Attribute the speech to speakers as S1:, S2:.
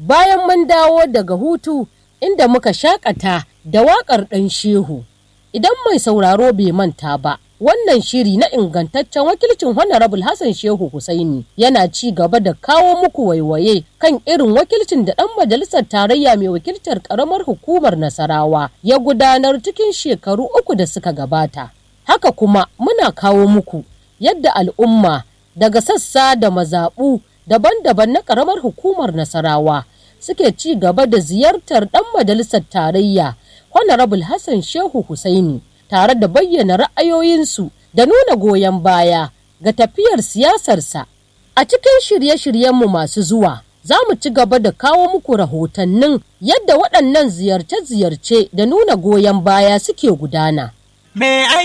S1: bayan mun dawo daga hutu inda muka shakata da waƙar ɗan Shehu. Idan mai sauraro bai manta ba, wannan shiri na ingantaccen wakilcin Honorable Hassan Shehu Hussaini yana ci gaba da kawo muku waiwaye kan irin wakilcin da ɗan majalisar tarayya mai wakiltar ƙaramar hukumar Nasarawa ya gudanar cikin shekaru 3 da suka gabata. Haka kuma muna kawo muku yadda al'umma daga sassa da mazaɓu daban-daban na ƙaramar hukumar Nasarawa suke ci gaba da ziyartar ɗan majalisar tarayya Honorable Hassan Shehu Hussaini tare da bayyana ra'ayoyinsu da nuna goyon baya ga tafiyar siyasarsa. A cikin shirye-shiryenmu masu zuwa, za mu ci gaba da kawo muku rahotannin yadda waɗannan ziyarce-ziyarce da nuna goyon baya suke gudana.